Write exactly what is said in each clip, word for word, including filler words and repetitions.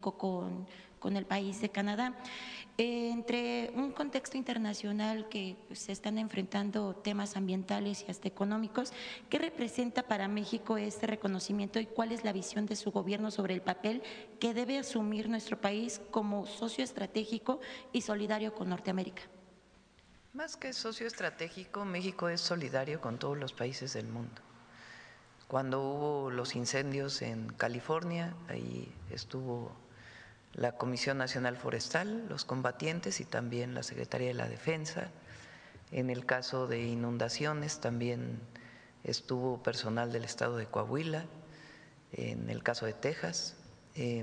México con, con el país de Canadá. Eh, entre un contexto internacional que pues, se están enfrentando temas ambientales y hasta económicos, ¿qué representa para México este reconocimiento y cuál es la visión de su gobierno sobre el papel que debe asumir nuestro país como socio estratégico y solidario con Norteamérica? Más que socio estratégico, México es solidario con todos los países del mundo. Cuando hubo los incendios en California, ahí estuvo la Comisión Nacional Forestal, los combatientes y también la Secretaría de la Defensa. En el caso de inundaciones también estuvo personal del estado de Coahuila, en el caso de Texas. Eh,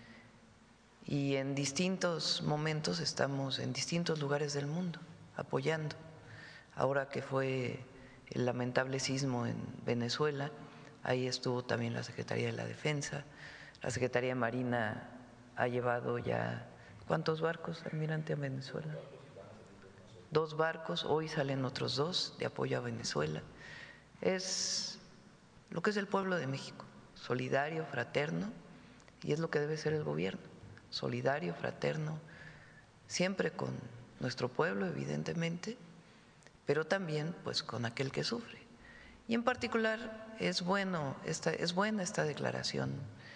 y en distintos momentos estamos en distintos lugares del mundo apoyando. Ahora que fue el lamentable sismo en Venezuela, ahí estuvo también la Secretaría de la Defensa, la Secretaría de Marina ha llevado ya, ¿cuántos barcos, almirante, a Venezuela? Dos barcos, hoy salen otros dos de apoyo a Venezuela. Es lo que es el pueblo de México, solidario, fraterno, y es lo que debe ser el gobierno, solidario, fraterno, siempre con nuestro pueblo, evidentemente, pero también pues con aquel que sufre. Y en particular es bueno esta, es buena esta declaración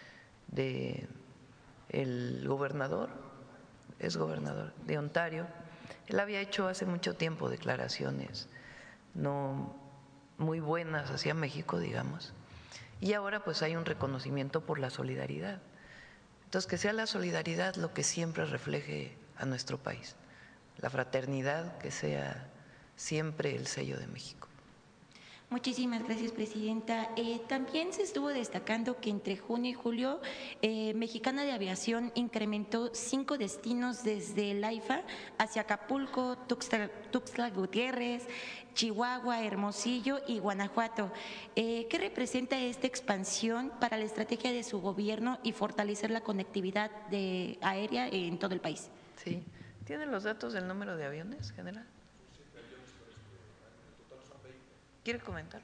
de el gobernador, es gobernador de Ontario. Él había hecho hace mucho tiempo declaraciones no muy buenas hacia México, digamos, y ahora pues hay un reconocimiento por la solidaridad. Entonces, que sea la solidaridad lo que siempre refleje a nuestro país, la fraternidad que sea siempre el sello de México. Muchísimas gracias, presidenta. Eh, también se estuvo destacando que entre junio y julio eh, Mexicana de Aviación incrementó cinco destinos desde el AIFA hacia Acapulco, Tuxtla, Tuxtla Gutiérrez, Chihuahua, Hermosillo y Guanajuato. Eh, ¿Qué representa esta expansión para la estrategia de su gobierno y fortalecer la conectividad de, aérea en todo el país? Sí. ¿Tienen los datos del número de aviones, general? ¿Quiere comentarlo?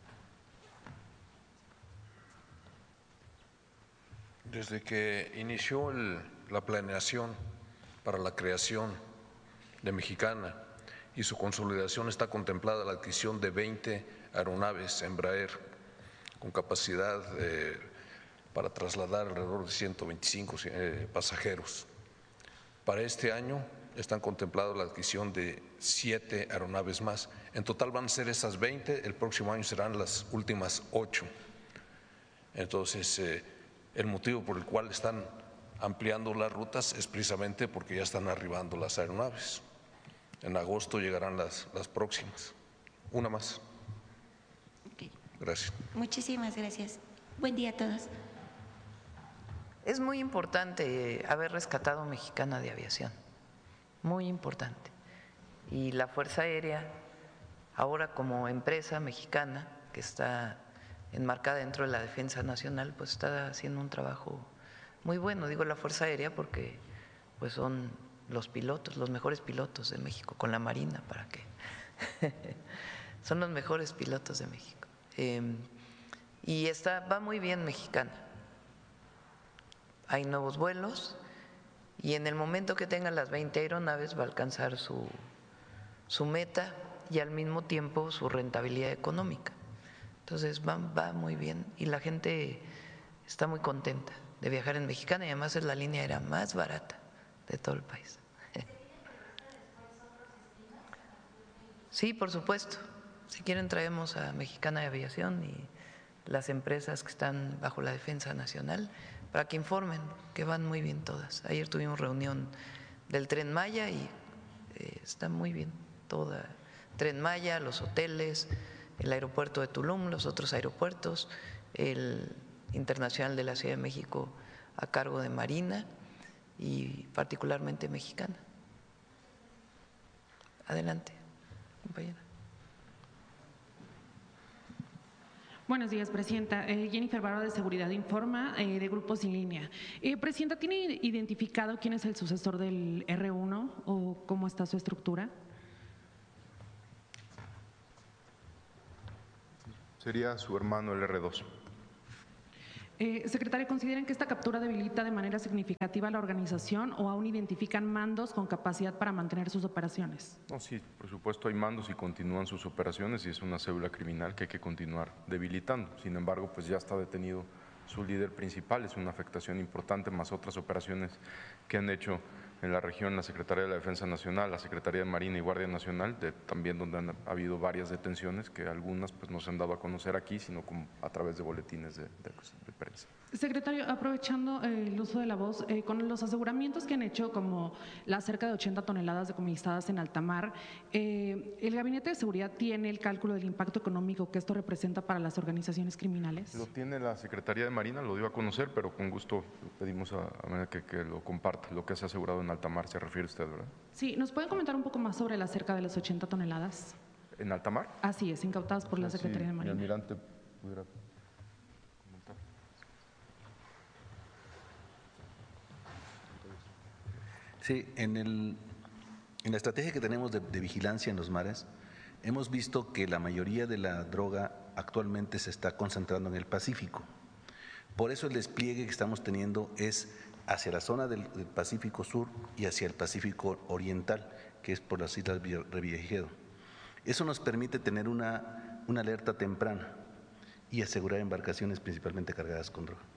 Desde que inició el, la planeación para la creación de Mexicana y su consolidación está contemplada la adquisición de veinte aeronaves Embraer con capacidad eh, para trasladar alrededor de ciento veinticinco eh, pasajeros. Para este año están contempladas la adquisición de siete aeronaves más. En total van a ser esas veinte, el próximo año serán las últimas ocho. Entonces, eh, el motivo por el cual están ampliando las rutas es precisamente porque ya están arribando las aeronaves. En agosto llegarán las, las próximas. Una más. Okay. Gracias. Muchísimas gracias. Buen día a todos. Es muy importante haber rescatado Mexicana de Aviación, muy importante. Y la Fuerza Aérea, ahora como empresa mexicana que está enmarcada dentro de la defensa nacional, pues está haciendo un trabajo muy bueno. Digo la Fuerza Aérea porque pues son los pilotos, los mejores pilotos de México, con la Marina, ¿para qué? Son los mejores pilotos de México. Eh, y está, va muy bien Mexicana. Hay nuevos vuelos y en el momento que tenga las veinte aeronaves va a alcanzar su, su meta y al mismo tiempo su rentabilidad económica. Entonces va, va muy bien y la gente está muy contenta de viajar en Mexicana y además es la línea aérea más barata de todo el país. Sí, por supuesto. Si quieren traemos a Mexicana de Aviación y las empresas que están bajo la defensa nacional para que informen que van muy bien todas. Ayer tuvimos reunión del Tren Maya y eh, está muy bien toda. Tren Maya, los hoteles, el aeropuerto de Tulum, los otros aeropuertos, el Internacional de la Ciudad de México a cargo de Marina y particularmente Mexicana. Adelante, compañera. Buenos días, presidenta. Eh, Jennifer Barba de Seguridad Informa, eh, de Grupos en Línea. Eh, presidenta, ¿tiene identificado quién es el sucesor del R uno o cómo está su estructura? Sería su hermano el R dos. Eh, secretario, ¿consideran que esta captura debilita de manera significativa la organización o aún identifican mandos con capacidad para mantener sus operaciones? No, sí, por supuesto hay mandos y continúan sus operaciones y es una célula criminal que hay que continuar debilitando. Sin embargo, pues ya está detenido su líder principal, es una afectación importante, más otras operaciones que han hecho en la región la Secretaría de la Defensa Nacional, la Secretaría de Marina y Guardia Nacional, de, también donde han habido varias detenciones que algunas pues no se han dado a conocer aquí, sino como a través de boletines de, de, de prensa. Secretario, aprovechando eh, el uso de la voz, eh, con los aseguramientos que han hecho, como las cerca de ochenta toneladas decomisadas en alta mar, eh, ¿el Gabinete de Seguridad tiene el cálculo del impacto económico que esto representa para las organizaciones criminales? Lo tiene la Secretaría de Marina, lo dio a conocer, pero con gusto pedimos a, a manera que, que lo comparta, lo que se ha asegurado en alta mar, se refiere usted, ¿verdad? Sí, ¿nos pueden comentar un poco más sobre la cerca de las ochenta toneladas? ¿En alta mar? Así es, incautadas por la Secretaría sí, de Marina. Mi almirante pudiera comentar. Sí, en, el, en la estrategia que tenemos de, de vigilancia en los mares, hemos visto que la mayoría de la droga actualmente se está concentrando en el Pacífico. Por eso el despliegue que estamos teniendo es hacia la zona del, del Pacífico Sur y hacia el Pacífico Oriental, que es por las Islas Revillagigedo. Eso nos permite tener una, una alerta temprana y asegurar embarcaciones principalmente cargadas con droga.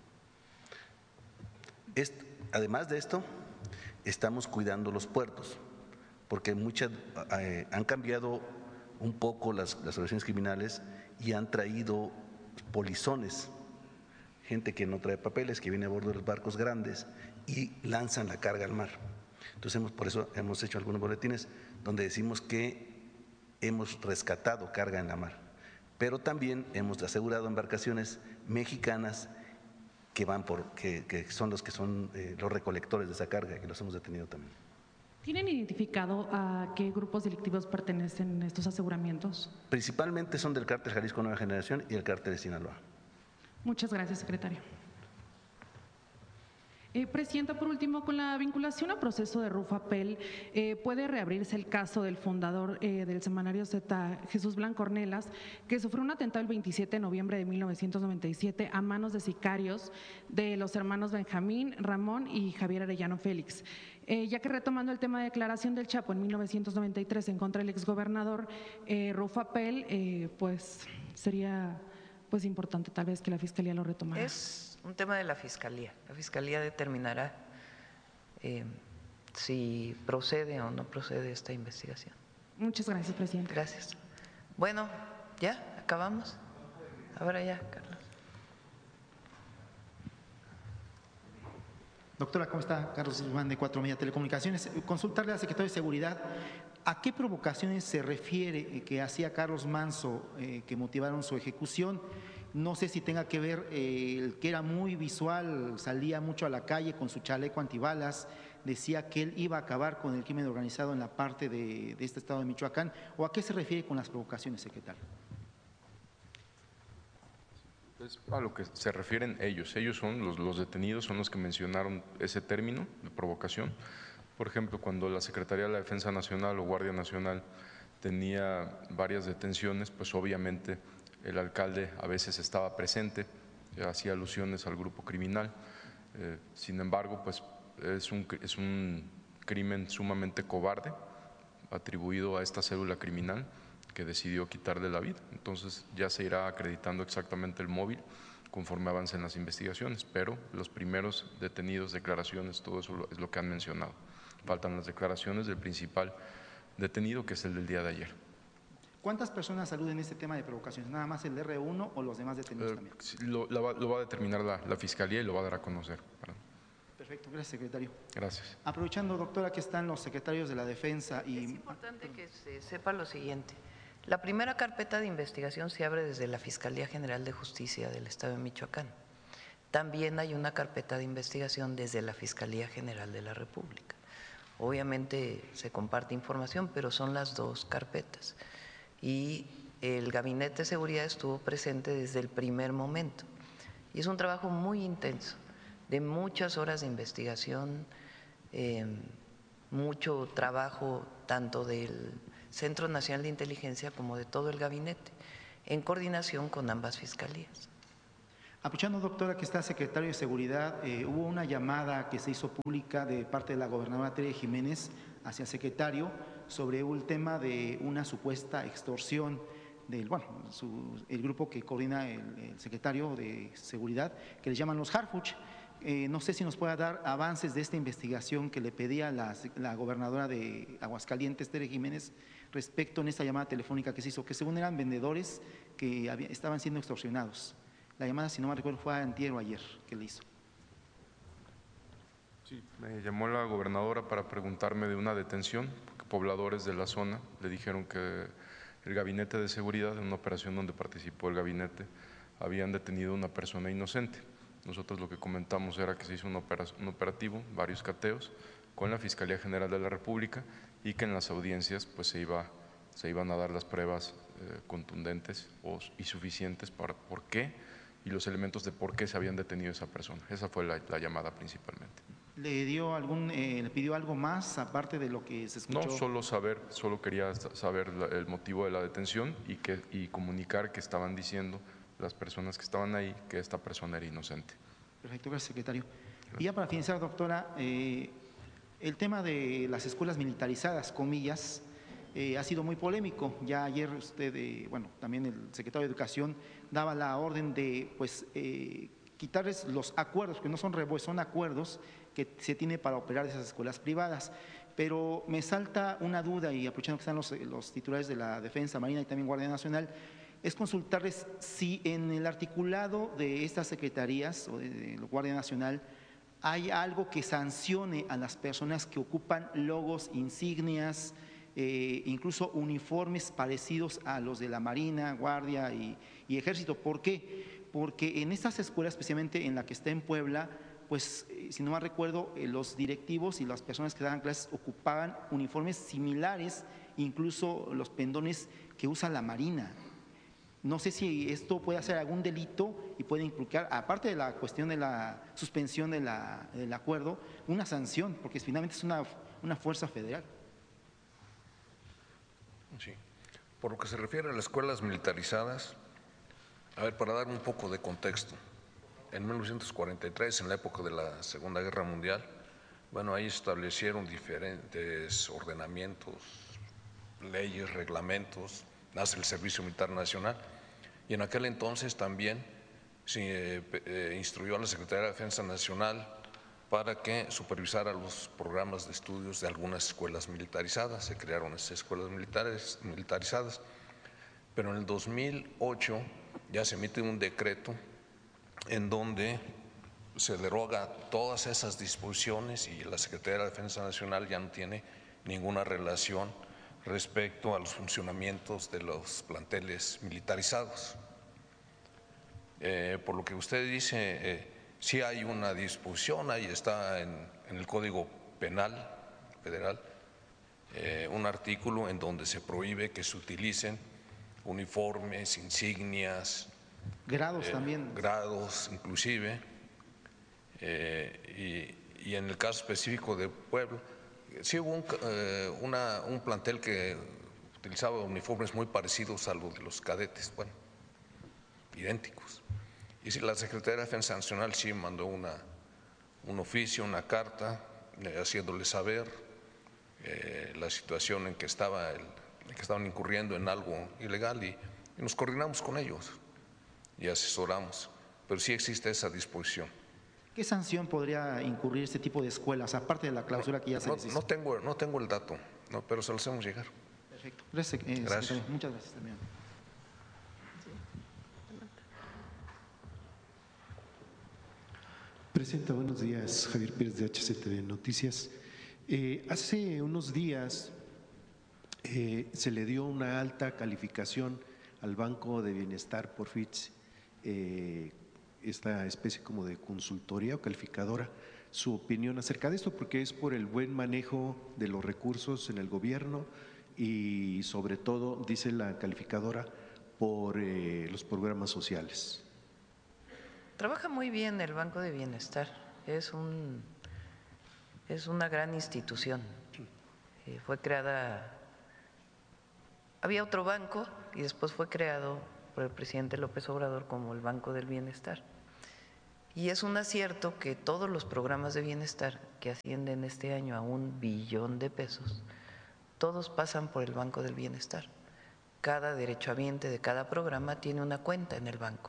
Esto, además de esto, estamos cuidando los puertos, porque muchas eh, han cambiado un poco las, las organizaciones criminales y han traído polizones, gente que no trae papeles, que viene a bordo de los barcos grandes y lanzan la carga al mar. Entonces, hemos, por eso hemos hecho algunos boletines donde decimos que hemos rescatado carga en la mar, pero también hemos asegurado embarcaciones mexicanas que van por, que, que son los que son eh, los recolectores de esa carga, que los hemos detenido también. ¿Tienen identificado a qué grupos delictivos pertenecen estos aseguramientos? Principalmente son del Cártel Jalisco Nueva Generación y el Cártel de Sinaloa. Muchas gracias, secretario. Eh, Presidenta, por último, con la vinculación a proceso de Rufapel, eh, ¿puede reabrirse el caso del fundador eh, del semanario Z, Jesús Blanco Ornelas, que sufrió un atentado el veintisiete de noviembre de mil novecientos noventa y siete a manos de sicarios de los hermanos Benjamín, Ramón y Javier Arellano Félix? Eh, ya que retomando el tema de declaración del Chapo en mil novecientos noventa y tres en contra del exgobernador eh, Rufapel, eh, pues sería pues importante tal vez que la Fiscalía lo retomara. Es un tema de la Fiscalía. La Fiscalía determinará eh, si procede o no procede esta investigación. Muchas gracias, Presidenta. Gracias. Bueno, ¿ya? ¿Acabamos? Ahora ya, Carlos. Doctora, ¿cómo está? Carlos Guzmán, de Cuatro Media Telecomunicaciones. Consultarle al secretario de Seguridad, ¿a qué provocaciones se refiere que hacía Carlos Manso eh, que motivaron su ejecución? No sé si tenga que ver eh, el que era muy visual, salía mucho a la calle con su chaleco antibalas, decía que él iba a acabar con el crimen organizado en la parte de, de este estado de Michoacán, ¿o a qué se refiere con las provocaciones, secretario? Es a lo que se refieren ellos. Ellos son los, los detenidos, son los que mencionaron ese término de provocación. Por ejemplo, cuando la Secretaría de la Defensa Nacional o Guardia Nacional tenía varias detenciones, pues obviamente el alcalde a veces estaba presente, hacía alusiones al grupo criminal. Eh, sin embargo, pues es un, es un crimen sumamente cobarde atribuido a esta célula criminal que decidió quitarle la vida. Entonces ya se irá acreditando exactamente el móvil conforme avancen las investigaciones, pero los primeros detenidos, declaraciones, todo eso es lo que han mencionado. Faltan las declaraciones del principal detenido, que es el del día de ayer. ¿Cuántas personas aluden este tema de provocaciones? ¿Nada más el R uno o los demás detenidos Eh, también? lo, lo, va, lo va a determinar la, la Fiscalía y lo va a dar a conocer. Perdón. Perfecto, gracias, secretario. Gracias. Aprovechando, doctora, que están los secretarios de la Defensa y… Es importante que se sepa lo siguiente. La primera carpeta de investigación se abre desde la Fiscalía General de Justicia del Estado de Michoacán. También hay una carpeta de investigación desde la Fiscalía General de la República. Obviamente se comparte información, pero son las dos carpetas. Y el Gabinete de Seguridad estuvo presente desde el primer momento. Y es un trabajo muy intenso, de muchas horas de investigación, eh, mucho trabajo tanto del Centro Nacional de Inteligencia como de todo el gabinete, en coordinación con ambas fiscalías. Aprovechando, doctora, que está secretario de Seguridad, eh, hubo una llamada que se hizo pública de parte de la gobernadora Tere Jiménez hacia el secretario sobre el tema de una supuesta extorsión del, bueno, su, el grupo que coordina el, el secretario de Seguridad, que le llaman los Harfuch. Eh, no sé si nos pueda dar avances de esta investigación que le pedía la, la gobernadora de Aguascalientes, Tere Jiménez, respecto en esta llamada telefónica que se hizo, que según eran vendedores que había, estaban siendo extorsionados. La llamada, si no me recuerdo, fue antier o ayer que le hizo. Sí, me llamó la gobernadora para preguntarme de una detención, porque pobladores de la zona le dijeron que el gabinete de seguridad, en una operación donde participó el gabinete, habían detenido a una persona inocente. Nosotros lo que comentamos era que se hizo un, un operativo, varios cateos, con la Fiscalía General de la República y que en las audiencias pues, se, iba, se iban a dar las pruebas eh, contundentes o, y suficientes para por qué y los elementos de por qué se habían detenido a esa persona. Esa fue la, la llamada principalmente. ¿Le dio algún, eh, le pidió algo más aparte de lo que se escuchó? No, solo saber, solo quería saber la, el motivo de la detención y, que, y comunicar que estaban diciendo las personas que estaban ahí que esta persona era inocente. Perfecto, gracias, secretario. Gracias. Y ya para finalizar, doctora, eh, el tema de las escuelas militarizadas, comillas, eh, ha sido muy polémico. Ya ayer usted, eh, bueno, también el secretario de Educación daba la orden de, pues, eh, quitarles los acuerdos, que no son revueltos, son acuerdos que se tiene para operar esas escuelas privadas. Pero me salta una duda, y aprovechando que están los, los titulares de la Defensa, Marina y también Guardia Nacional, es consultarles si en el articulado de estas secretarías o de, de la Guardia Nacional hay algo que sancione a las personas que ocupan logos, insignias, eh, incluso uniformes parecidos a los de la Marina, Guardia y, y Ejército. ¿Por qué? Porque en estas escuelas, especialmente en la que está en Puebla, pues si no mal recuerdo, eh, los directivos y las personas que daban clases ocupaban uniformes similares, incluso los pendones que usa la Marina. No sé si esto puede ser algún delito y puede implicar, aparte de la cuestión de la suspensión de la, del acuerdo, una sanción, porque finalmente es una, una fuerza federal. Sí. Por lo que se refiere a las escuelas militarizadas, a ver, para dar un poco de contexto, en mil novecientos cuarenta y tres, en la época de la Segunda Guerra Mundial, bueno, ahí establecieron diferentes ordenamientos, leyes, reglamentos, nace el Servicio Militar Nacional, y en aquel entonces también se eh, eh, instruyó a la Secretaría de Defensa Nacional para que supervisara los programas de estudios de algunas escuelas militarizadas. Se crearon esas escuelas militares, militarizadas, pero en el dos mil ocho ya se emite un decreto en donde se deroga todas esas disposiciones y la Secretaría de la Defensa Nacional ya no tiene ninguna relación respecto a los funcionamientos de los planteles militarizados. Eh, por lo que usted dice, eh, sí hay una disposición, ahí está en, en el Código Penal Federal, eh, un artículo en donde se prohíbe que se utilicen uniformes, insignias, grados eh, también. Grados inclusive, eh, y, y en el caso específico de Puebla, sí hubo un, eh, una, un plantel que utilizaba uniformes muy parecidos a los de los cadetes, bueno, idénticos. Y si la Secretaría de Defensa Nacional sí mandó una, un oficio, una carta, eh, haciéndole saber eh, la situación en que, estaba el, en que estaban incurriendo en algo ilegal, y, y nos coordinamos con ellos y asesoramos, pero sí existe esa disposición. ¿Qué sanción podría incurrir este tipo de escuelas, aparte de la clausura que ya se no, les hizo? No tengo, no tengo el dato, no, pero se lo hacemos llegar. Perfecto. Gracias, eh, gracias. Muchas gracias también. Presidenta, buenos días. Javier Pérez de H C T V Noticias. Eh, hace unos días eh, se le dio una alta calificación al Banco de Bienestar por Fitch, eh, esta especie como de consultoría o calificadora, su opinión acerca de esto, porque es por el buen manejo de los recursos en el gobierno y sobre todo, dice la calificadora, por eh, los programas sociales. Trabaja muy bien el Banco de Bienestar, es, un, es una gran institución. Eh, fue creada, había otro banco y después fue creado por el presidente López Obrador como el Banco del Bienestar. Y es un acierto que todos los programas de bienestar que ascienden este año a un billón de pesos, todos pasan por el Banco del Bienestar. Cada derechohabiente de cada programa tiene una cuenta en el banco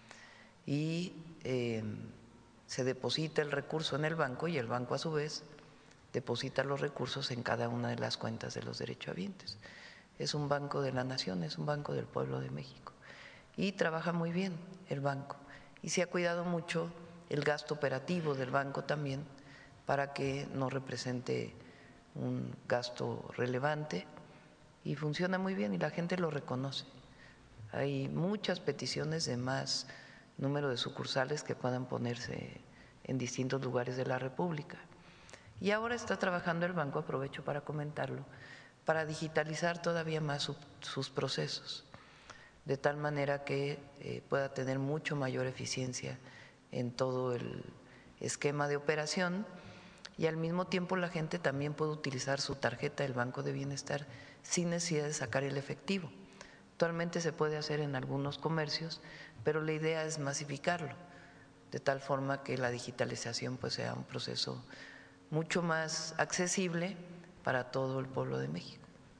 y eh, se deposita el recurso en el banco y el banco a su vez deposita los recursos en cada una de las cuentas de los derechohabientes. Es un banco de la nación, es un banco del pueblo de México y trabaja muy bien el banco y se ha cuidado mucho el gasto operativo del banco también para que no represente un gasto relevante y funciona muy bien y la gente lo reconoce. Hay muchas peticiones de más número de sucursales que puedan ponerse en distintos lugares de la República. Y ahora está trabajando el banco, aprovecho para comentarlo, para digitalizar todavía más su, sus procesos, de tal manera que eh, pueda tener mucho mayor eficiencia en todo el esquema de operación y al mismo tiempo la gente también puede utilizar su tarjeta del Banco de Bienestar sin necesidad de sacar el efectivo. Actualmente se puede hacer en algunos comercios, pero la idea es masificarlo, de tal forma que la digitalización pues sea un proceso mucho más accesible para todo el pueblo de México.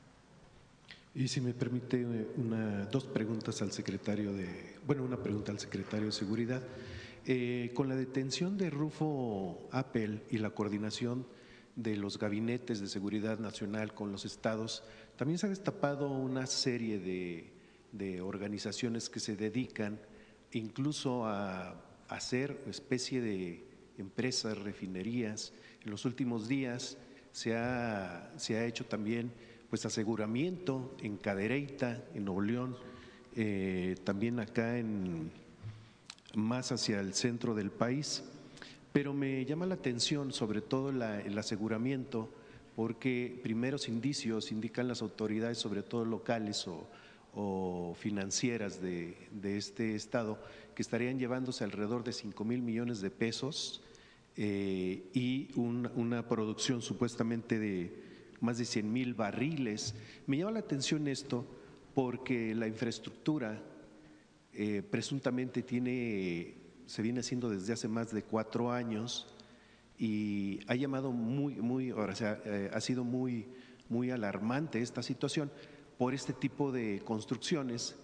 Y si me permite una, dos preguntas al secretario de, bueno, una pregunta al secretario de Seguridad. Eh, con la detención de Rufo Appel y la coordinación de los gabinetes de seguridad nacional con los estados, también se ha destapado una serie de, de organizaciones que se dedican incluso a hacer especie de empresas, refinerías. En los últimos días se ha, se ha hecho también pues aseguramiento en Cadereyta, en Nuevo León, eh, también acá en más hacia el centro del país, pero me llama la atención sobre todo la, el aseguramiento porque primeros indicios indican las autoridades, sobre todo locales o, o financieras de, de este estado, que estarían llevándose alrededor de cinco mil millones de pesos eh, y un, una producción supuestamente de más de cien mil barriles. Me llama la atención esto porque la infraestructura eh, presuntamente tiene, se viene haciendo desde hace más de cuatro años y ha llamado muy, muy, o sea, eh, ha sido muy, muy alarmante esta situación por este tipo de construcciones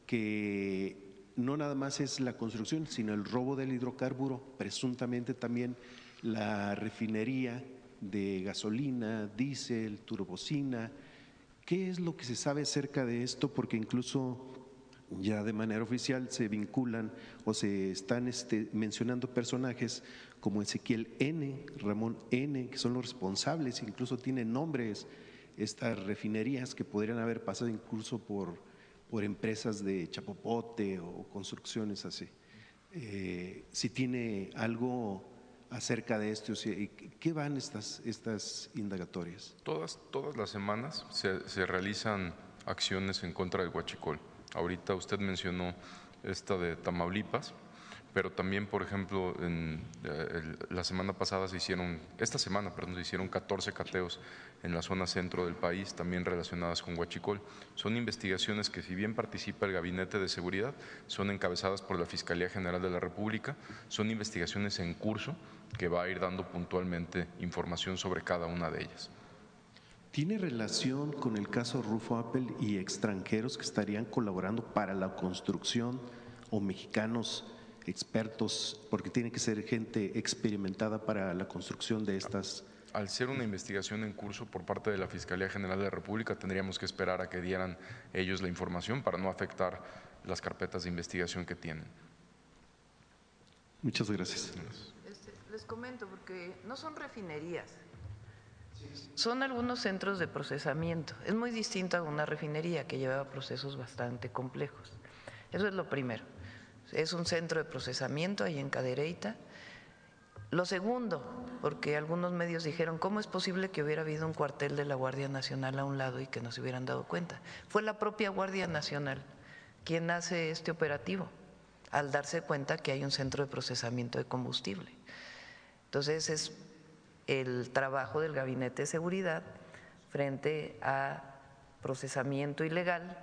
que no nada más es la construcción, sino el robo del hidrocarburo, presuntamente también la refinería de gasolina, diésel, turbocina. ¿Qué es lo que se sabe acerca de esto? Porque incluso ya de manera oficial se vinculan o se están este, mencionando personajes como Ezequiel N., Ramón N., que son los responsables, incluso tienen nombres estas refinerías que podrían haber pasado incluso por, por empresas de chapopote o construcciones así. Eh, si tiene algo acerca de esto, o sea, ¿qué van estas, estas indagatorias? Todas, todas las semanas se, se realizan acciones en contra del huachicol. Ahorita usted mencionó esta de Tamaulipas, pero también, por ejemplo, en, eh, el, la semana pasada se hicieron, esta semana, perdón, se hicieron catorce cateos en la zona centro del país, también relacionadas con huachicol. Son investigaciones que, si bien participa el Gabinete de Seguridad, son encabezadas por la Fiscalía General de la República, son investigaciones en curso que va a ir dando puntualmente información sobre cada una de ellas. ¿Tiene relación con el caso Rufo Appel y extranjeros que estarían colaborando para la construcción o mexicanos expertos, porque tiene que ser gente experimentada para la construcción de estas? Al ser una investigación en curso por parte de la Fiscalía General de la República, tendríamos que esperar a que dieran ellos la información para no afectar las carpetas de investigación que tienen. Muchas gracias. Este, les comento, porque no son refinerías, son algunos centros de procesamiento. Es muy distinto a una refinería que lleva procesos bastante complejos. Eso es lo primero. Es un centro de procesamiento ahí en Cadereyta. Lo segundo, porque algunos medios dijeron, ¿cómo es posible que hubiera habido un cuartel de la Guardia Nacional a un lado y que no se hubieran dado cuenta? Fue la propia Guardia Nacional quien hace este operativo, al darse cuenta que hay un centro de procesamiento de combustible. Entonces, es el trabajo del Gabinete de Seguridad frente a procesamiento ilegal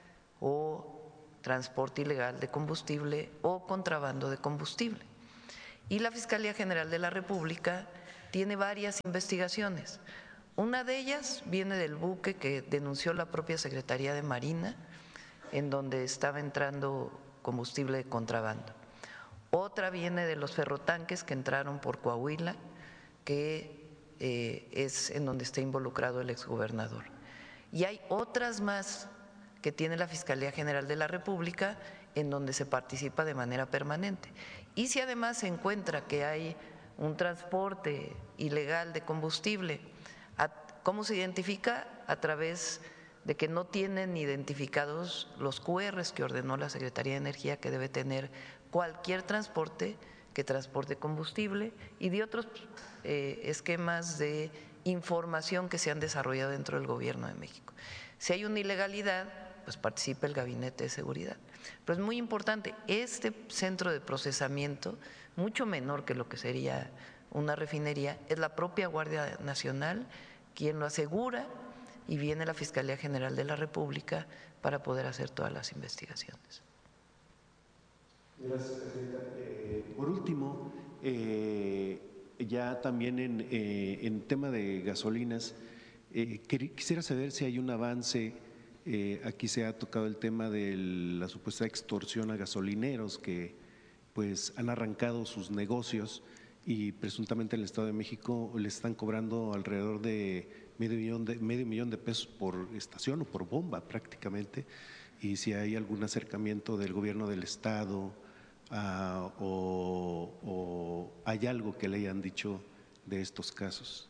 o transporte ilegal de combustible o contrabando de combustible. Y la Fiscalía General de la República tiene varias investigaciones. Una de ellas viene del buque que denunció la propia Secretaría de Marina, en donde estaba entrando combustible de contrabando. Otra viene de los ferrotanques que entraron por Coahuila, que eh, es en donde está involucrado el exgobernador. Y hay otras más que tiene la Fiscalía General de la República, en donde se participa de manera permanente. Y si además se encuentra que hay un transporte ilegal de combustible, ¿cómo se identifica? A través de que no tienen identificados los cu erres que ordenó la Secretaría de Energía que debe tener cualquier transporte que transporte combustible, y de otros eh, esquemas de información que se han desarrollado dentro del Gobierno de México. Si hay una ilegalidad, pues participa el Gabinete de Seguridad. Pero es muy importante, este centro de procesamiento, mucho menor que lo que sería una refinería, es la propia Guardia Nacional quien lo asegura, y viene la Fiscalía General de la República para poder hacer todas las investigaciones. Gracias, Presidenta. Eh, por último, eh, ya también en, eh, en tema de gasolinas, eh, quisiera saber si hay un avance. Eh, aquí se ha tocado el tema de la supuesta extorsión a gasolineros que pues han arrancado sus negocios y presuntamente en el Estado de México le están cobrando alrededor de medio millón de, medio millón de pesos por estación o por bomba prácticamente, y si hay algún acercamiento del gobierno del Estado uh, o, o hay algo que le hayan dicho de estos casos.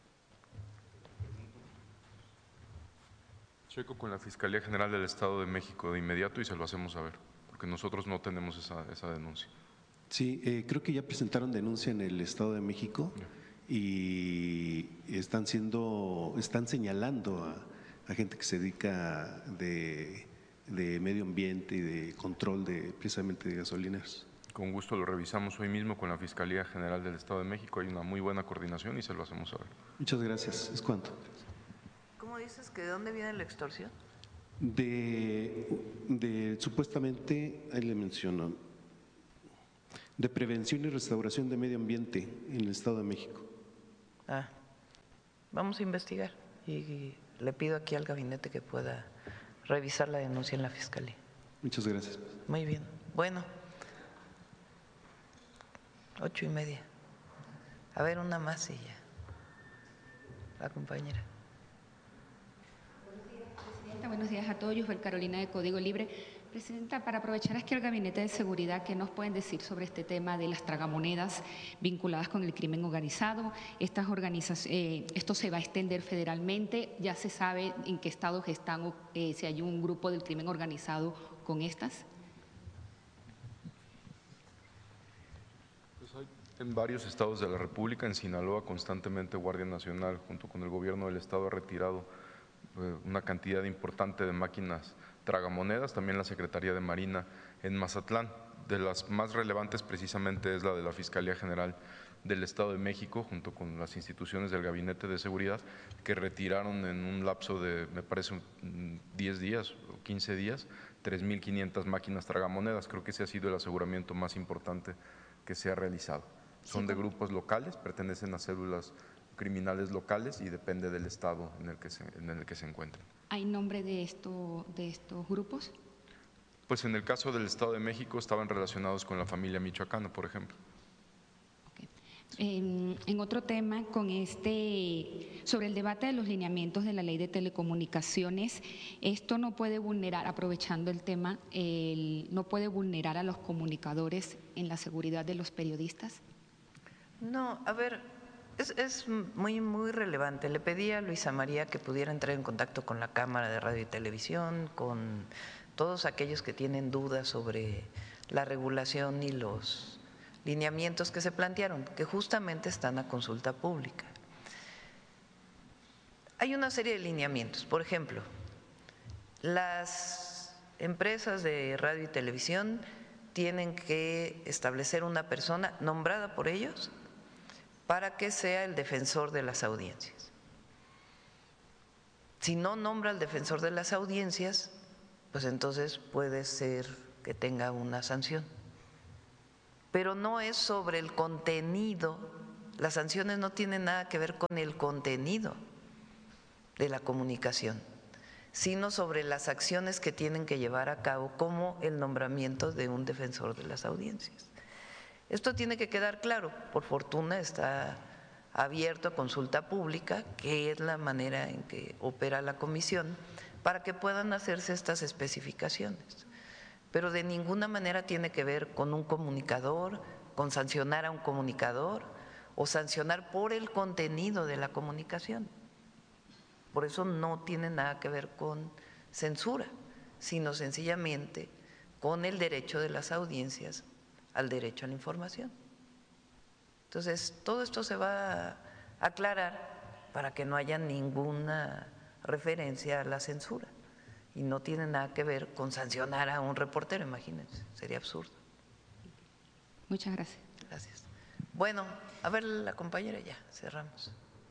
Checo con la Fiscalía General del Estado de México de inmediato y se lo hacemos saber, porque nosotros no tenemos esa, esa denuncia. Sí, eh, creo que ya presentaron denuncia en el Estado de México y están siendo, están señalando a, a gente que se dedica de, de medio ambiente y de control de precisamente de gasolineros. Con gusto lo revisamos hoy mismo con la Fiscalía General del Estado de México, hay una muy buena coordinación y se lo hacemos saber. Muchas gracias. ¿Es cuánto? ¿Cómo dices que de dónde viene la extorsión? De, de supuestamente, ahí le menciono, de prevención y restauración de medio ambiente en el Estado de México. Ah, vamos a investigar y, y le pido aquí al gabinete que pueda revisar la denuncia en la Fiscalía. Muchas gracias. Muy bien. Bueno, ocho y media. A ver, una más y ya. La compañera. Presidenta, buenos días a todos. Yusbel Carolina de Código Libre. Presidenta, para aprovechar aquí el Gabinete de Seguridad, ¿qué nos pueden decir sobre este tema de las tragamonedas vinculadas con el crimen organizado? Estas organizaciones, eh, ¿esto se va a extender federalmente? ¿Ya se sabe en qué estados están, eh, si hay un grupo del crimen organizado con estas? Pues hay en varios estados de la República. En Sinaloa constantemente Guardia Nacional junto con el gobierno del estado ha retirado eh, una cantidad importante de máquinas tragamonedas, también la Secretaría de Marina en Mazatlán. De las más relevantes precisamente es la de la Fiscalía General del Estado de México, junto con las instituciones del Gabinete de Seguridad, que retiraron en un lapso de, me parece, diez días o quince días, tres mil quinientas máquinas tragamonedas. Creo que ese ha sido el aseguramiento más importante que se ha realizado. Son de grupos locales, pertenecen a células criminales locales y depende del estado en el que se, en el que se encuentren. ¿Hay nombre de, esto, de estos grupos? Pues en el caso del Estado de México estaban relacionados con la familia michoacana, por ejemplo. Okay. En, en otro tema, con este, sobre el debate de los lineamientos de la Ley de Telecomunicaciones, esto no puede vulnerar, aprovechando el tema, el, no puede vulnerar a los comunicadores en la seguridad de los periodistas. No, a ver. Es, es muy, muy relevante. Le pedí a Luisa María que pudiera entrar en contacto con la Cámara de Radio y Televisión, con todos aquellos que tienen dudas sobre la regulación y los lineamientos que se plantearon, que justamente están a consulta pública. Hay una serie de lineamientos. Por ejemplo, las empresas de radio y televisión tienen que establecer una persona nombrada por ellos para que sea el defensor de las audiencias. Si no nombra al defensor de las audiencias, pues entonces puede ser que tenga una sanción. pero no es sobre el contenido. Las sanciones no tienen nada que ver con el contenido de la comunicación, sino sobre las acciones que tienen que llevar a cabo, como el nombramiento de un defensor de las audiencias. Esto tiene que quedar claro. Por fortuna está abierto a consulta pública, que es la manera en que opera la comisión, para que puedan hacerse estas especificaciones. Pero de ninguna manera tiene que ver con un comunicador, con sancionar a un comunicador o sancionar por el contenido de la comunicación. Por eso no tiene nada que ver con censura, sino sencillamente con el derecho de las audiencias al derecho a la información. Entonces, todo esto se va a aclarar para que no haya ninguna referencia a la censura, y no tiene nada que ver con sancionar a un reportero, imagínense, sería absurdo. Muchas gracias. Gracias. Bueno, a ver la compañera, ya cerramos.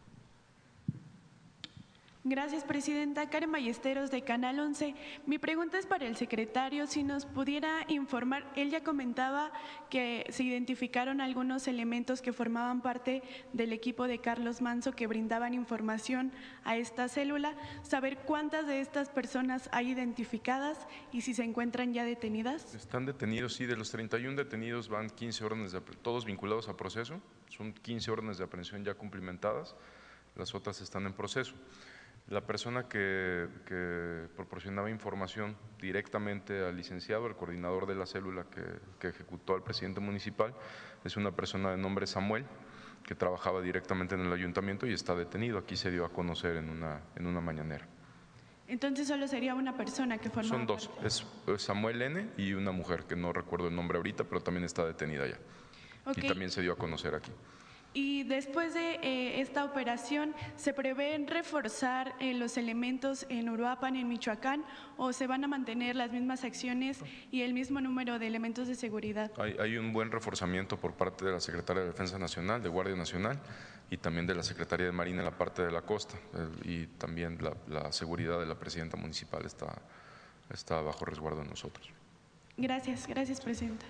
Gracias, presidenta. Karen Ballesteros, de Canal once. Mi pregunta es para el secretario, si nos pudiera informar. Él ya comentaba que se identificaron algunos elementos que formaban parte del equipo de Carlos Manso que brindaban información a esta célula. Saber cuántas de estas personas hay identificadas y si se encuentran ya detenidas. Están detenidos, sí, de los treinta y uno detenidos van quince órdenes, de, todos vinculados a proceso. Son quince órdenes de aprehensión ya cumplimentadas, las otras están en proceso. La persona que, que proporcionaba información directamente al licenciado, el coordinador de la célula que, que ejecutó al presidente municipal, es una persona de nombre Samuel, que trabajaba directamente en el ayuntamiento y está detenido. Aquí se dio a conocer en una, en una mañanera. Entonces solo sería una persona que formaba. Son dos, es Samuel N. y una mujer que no recuerdo el nombre ahorita, pero también está detenida ya. Okay. Y también se dio a conocer aquí. Y después de eh, esta operación, ¿se prevé reforzar eh, los elementos en Uruapan, en Michoacán, o se van a mantener las mismas acciones y el mismo número de elementos de seguridad? Hay, hay un buen reforzamiento por parte de la Secretaría de Defensa Nacional, de Guardia Nacional, y también de la Secretaría de Marina en la parte de la costa, eh, y también la, la seguridad de la presidenta municipal está, está bajo resguardo de nosotros. Gracias, gracias, presidenta.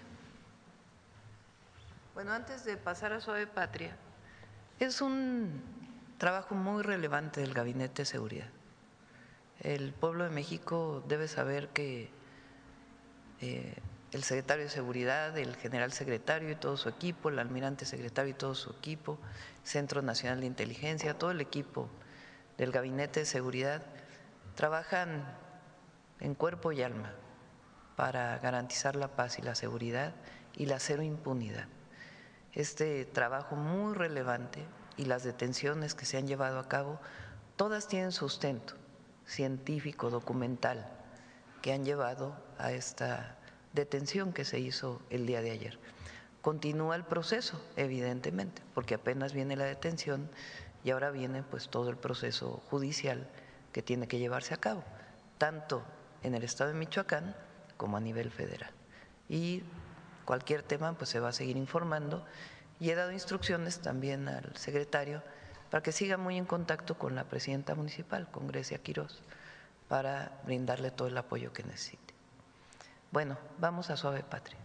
Bueno, antes de pasar a Suave Patria, es un trabajo muy relevante del Gabinete de Seguridad. El pueblo de México debe saber que eh, el secretario de Seguridad, el general secretario y todo su equipo, el almirante secretario y todo su equipo, Centro Nacional de Inteligencia, todo el equipo del Gabinete de Seguridad trabajan en cuerpo y alma para garantizar la paz y la seguridad y la cero impunidad. Este trabajo muy relevante y las detenciones que se han llevado a cabo, todas tienen sustento científico, documental, que han llevado a esta detención que se hizo el día de ayer. Continúa el proceso, evidentemente, porque apenas viene la detención y ahora viene pues todo el proceso judicial que tiene que llevarse a cabo, tanto en el estado de Michoacán como a nivel federal. Y cualquier tema pues se va a seguir informando, y he dado instrucciones también al secretario para que siga muy en contacto con la presidenta municipal, con Grecia Quirós, para brindarle todo el apoyo que necesite. Bueno, vamos a Suave Patria.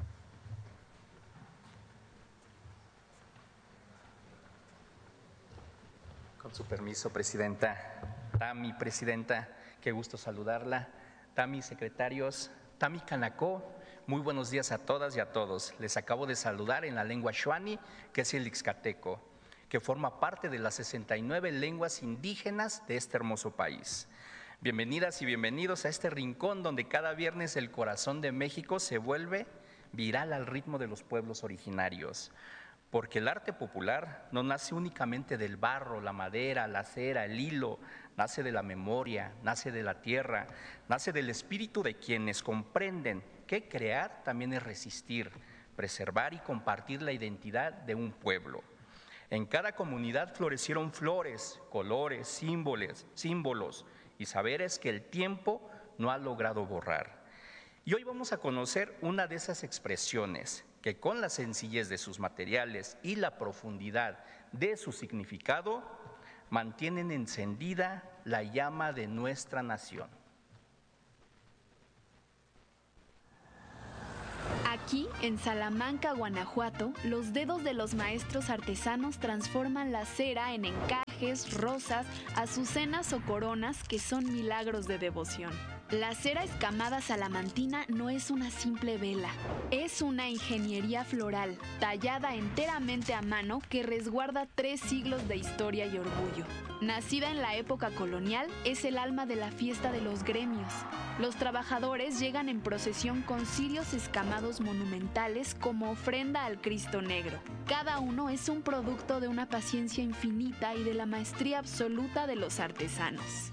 Con su permiso, presidenta. Tami, presidenta, qué gusto saludarla. Tami, secretarios, Tami Canacó. Muy buenos días a todas y a todos. Les acabo de saludar en la lengua xuani, que es el ixcateco, que forma parte de las sesenta y nueve lenguas indígenas de este hermoso país. Bienvenidas y bienvenidos a este rincón donde cada viernes el corazón de México se vuelve viral al ritmo de los pueblos originarios. Porque el arte popular no nace únicamente del barro, la madera, la cera, el hilo, nace de la memoria, nace de la tierra, nace del espíritu de quienes comprenden que crear también es resistir, preservar y compartir la identidad de un pueblo. En cada comunidad florecieron flores, colores, símbolos, símbolos y saberes que el tiempo no ha logrado borrar. Y hoy vamos a conocer una de esas expresiones que con la sencillez de sus materiales y la profundidad de su significado mantienen encendida la llama de nuestra nación. Aquí, en Salamanca, Guanajuato, los dedos de los maestros artesanos transforman la cera en encajes, rosas, azucenas o coronas que son milagros de devoción. La cera escamada salamantina no es una simple vela, es una ingeniería floral, tallada enteramente a mano que resguarda tres siglos de historia y orgullo. Nacida en la época colonial, es el alma de la fiesta de los gremios. Los trabajadores llegan en procesión con cirios escamados monumentales como ofrenda al Cristo Negro. Cada uno es un producto de una paciencia infinita y de la maestría absoluta de los artesanos.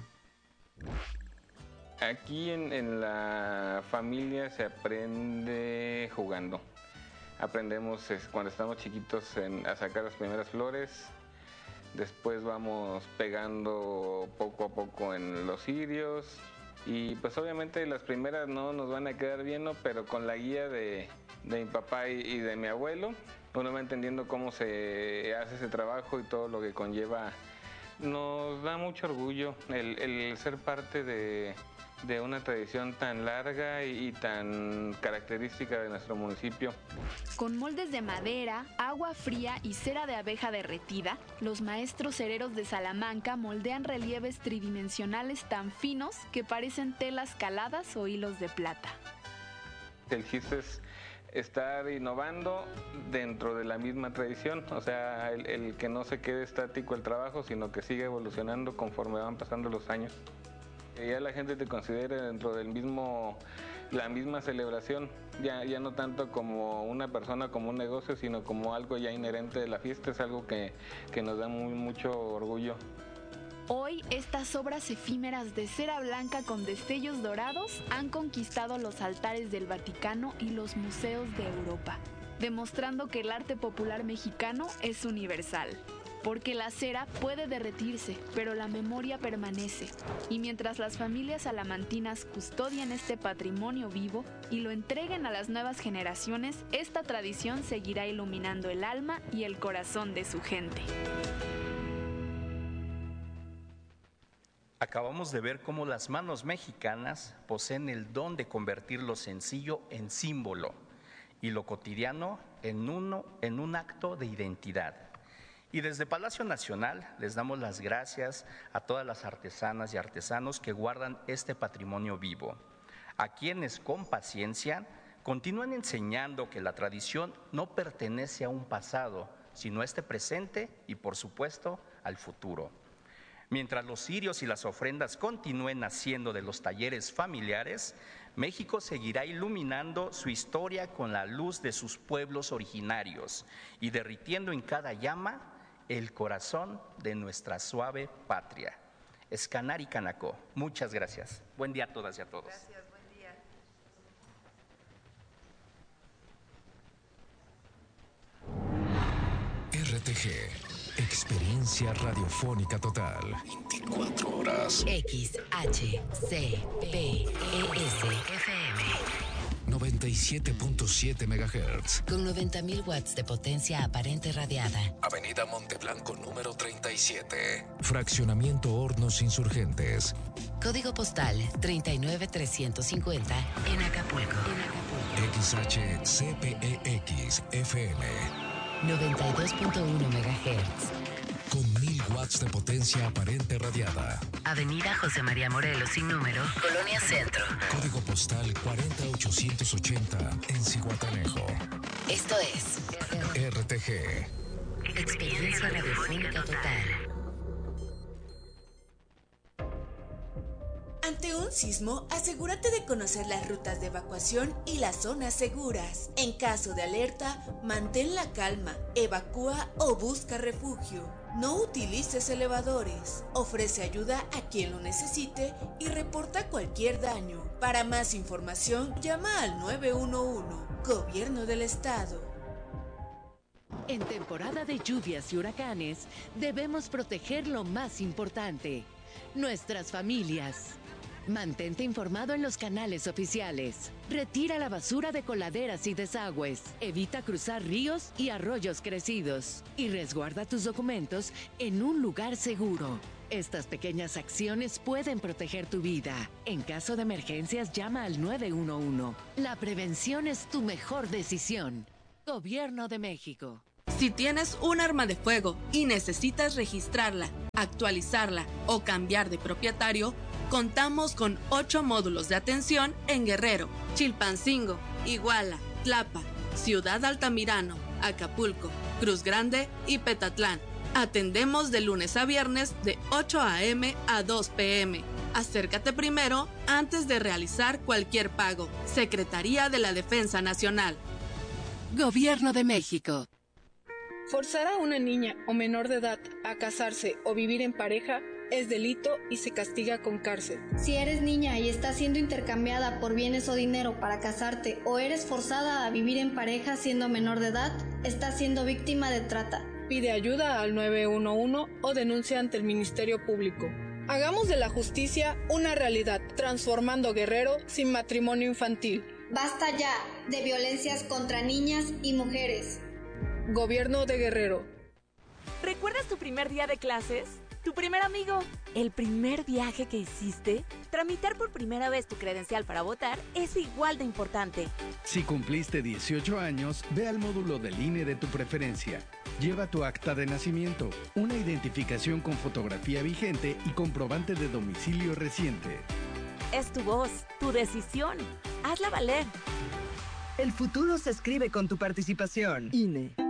Aquí en, en la familia se aprende jugando. Aprendemos es, cuando estamos chiquitos en, a sacar las primeras flores. Después vamos pegando poco a poco en los cirios. Y pues obviamente las primeras no nos van a quedar bien, ¿no? Pero con la guía de, de mi papá y, y de mi abuelo, uno va entendiendo cómo se hace ese trabajo y todo lo que conlleva. Nos da mucho orgullo el, el ser parte de... de una tradición tan larga y tan característica de nuestro municipio. Con moldes de madera, agua fría y cera de abeja derretida, los maestros cereros de Salamanca moldean relieves tridimensionales tan finos que parecen telas caladas o hilos de plata. El chiste es estar innovando dentro de la misma tradición, o sea, el, el que no se quede estático el trabajo, sino que siga evolucionando conforme van pasando los años. Ya la gente te considera dentro del mismo, la misma celebración, ya, ya no tanto como una persona, como un negocio, sino como algo ya inherente de la fiesta, es algo que, que nos da muy, mucho orgullo. Hoy, estas obras efímeras de cera blanca con destellos dorados han conquistado los altares del Vaticano y los museos de Europa, demostrando que el arte popular mexicano es universal. Porque la cera puede derretirse, pero la memoria permanece. Y mientras las familias salamantinas custodian este patrimonio vivo y lo entreguen a las nuevas generaciones, esta tradición seguirá iluminando el alma y el corazón de su gente. Acabamos de ver cómo las manos mexicanas poseen el don de convertir lo sencillo en símbolo y lo cotidiano en, uno, en un acto de identidad. Y desde Palacio Nacional les damos las gracias a todas las artesanas y artesanos que guardan este patrimonio vivo, a quienes con paciencia continúan enseñando que la tradición no pertenece a un pasado, sino a este presente y, por supuesto, al futuro. Mientras los cirios y las ofrendas continúen naciendo de los talleres familiares, México seguirá iluminando su historia con la luz de sus pueblos originarios y derritiendo en cada llama el corazón de nuestra suave patria. Escanari Canacó, muchas gracias. Buen día a todas y a todos. Gracias, buen día. R T G, experiencia radiofónica total. veinticuatro horas. X H C P E S F M. noventa y siete punto siete megahertz. Con noventa mil watts de potencia aparente radiada. Avenida Monteblanco número treinta y siete. Fraccionamiento Hornos Insurgentes. Código postal treinta y nueve trescientos cincuenta en Acapulco. X H C P E X F M. noventa y dos punto uno megahertz. Con mil watts de potencia aparente radiada. Avenida José María Morelos sin número, Colonia Centro. Código postal cuarenta ochocientos ochenta en Zihuatanejo. Esto es R T G. Experiencia radiofónica total. Ante un sismo, asegúrate de conocer las rutas de evacuación y las zonas seguras. En caso de alerta, mantén la calma, evacúa o busca refugio. No utilices elevadores. Ofrece ayuda a quien lo necesite y reporta cualquier daño. Para más información, llama al nueve uno uno, Gobierno del Estado. En temporada de lluvias y huracanes, debemos proteger lo más importante, nuestras familias. Mantente informado en los canales oficiales. Retira la basura de coladeras y desagües. Evita cruzar ríos y arroyos crecidos. Y resguarda tus documentos en un lugar seguro. Estas pequeñas acciones pueden proteger tu vida. En caso de emergencias, llama al nueve uno uno. La prevención es tu mejor decisión. Gobierno de México. Si tienes un arma de fuego y necesitas registrarla, actualizarla o cambiar de propietario, contamos con ocho módulos de atención en Guerrero, Chilpancingo, Iguala, Tlapa, Ciudad Altamirano, Acapulco, Cruz Grande y Petatlán. Atendemos de lunes a viernes de ocho a eme a dos pe eme. Acércate primero antes de realizar cualquier pago. Secretaría de la Defensa Nacional. Gobierno de México. Forzar a una niña o menor de edad a casarse o vivir en pareja es delito y se castiga con cárcel. Si eres niña y estás siendo intercambiada por bienes o dinero para casarte o eres forzada a vivir en pareja siendo menor de edad, estás siendo víctima de trata. Pide ayuda al nueve uno uno o denuncia ante el Ministerio Público. Hagamos de la justicia una realidad, transformando Guerrero sin matrimonio infantil. Basta ya de violencias contra niñas y mujeres. Gobierno de Guerrero. ¿Recuerdas tu primer día de clases? ¿Tu primer amigo? ¿El primer viaje que hiciste? Tramitar por primera vez tu credencial para votar es igual de importante. Si cumpliste dieciocho años, ve al módulo del I N E de tu preferencia. Lleva tu acta de nacimiento, una identificación con fotografía vigente y comprobante de domicilio reciente. Es tu voz, tu decisión. Hazla valer. El futuro se escribe con tu participación. I N E.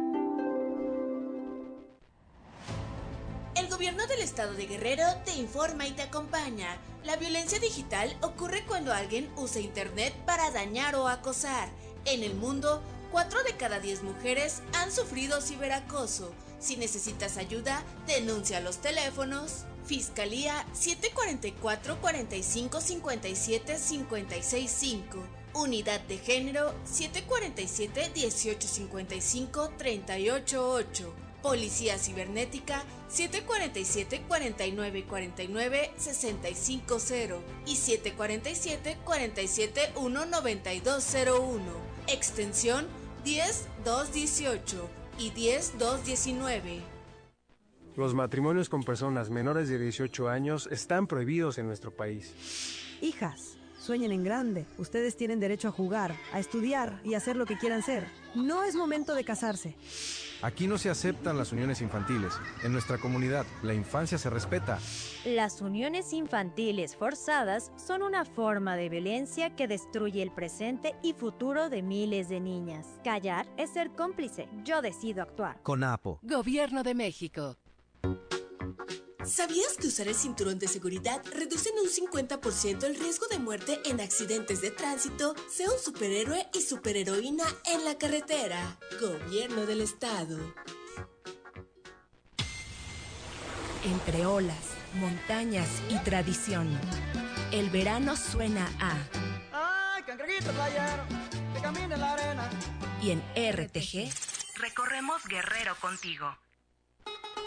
El gobierno del estado de Guerrero te informa y te acompaña. La violencia digital ocurre cuando alguien usa internet para dañar o acosar. En el mundo, cuatro de cada diez mujeres han sufrido ciberacoso. Si necesitas ayuda, denuncia a los teléfonos Fiscalía siete cuatro cuatro, cuatro cinco cinco siete, cinco seis cinco, Unidad de Género siete cuatro siete, dieciocho cincuenta y cinco, treinta y ocho ocho, Policía Cibernética siete cuatro siete, cuarenta y nueve cuarenta y nueve, sesenta y cinco cero y siete cuatro siete, cuarenta y siete, uno noventa y dos cero uno, extensión diez dos dieciocho y diez dos diecinueve. Los matrimonios con personas menores de dieciocho años están prohibidos en nuestro país. Hijas, sueñen en grande. Ustedes tienen derecho a jugar, a estudiar y a hacer lo que quieran ser. No es momento de casarse. Aquí no se aceptan las uniones infantiles. En nuestra comunidad, la infancia se respeta. Las uniones infantiles forzadas son una forma de violencia que destruye el presente y futuro de miles de niñas. Callar es ser cómplice. Yo decido actuar. CONAPO. Gobierno de México. ¿Sabías que usar el cinturón de seguridad reduce en un cincuenta por ciento el riesgo de muerte en accidentes de tránsito? Sea un superhéroe y superheroína en la carretera. Gobierno del Estado. Entre olas, montañas y tradición, el verano suena a... ¡Ay, cangrejito playero, que camina en la arena! Y en R T G, recorremos Guerrero contigo.